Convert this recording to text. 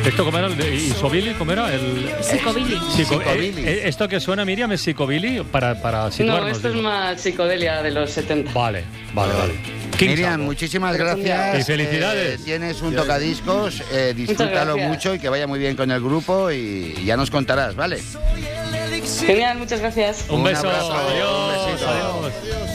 ¿Esto cómo era? ¿Isobili? ¿Cómo era? Psicobili. ¿Esto que suena, Miriam, es psicobili para situarnos? No, esto es más psicodelia de los 70. Vale. Miriam, muchísimas gracias. Y felicidades. Tienes un tocadiscos, disfrútalo mucho y que vaya muy bien con el grupo y ya nos contarás, ¿vale? Genial, muchas gracias. Un beso. Abrazo, Adiós. un besito. Adiós.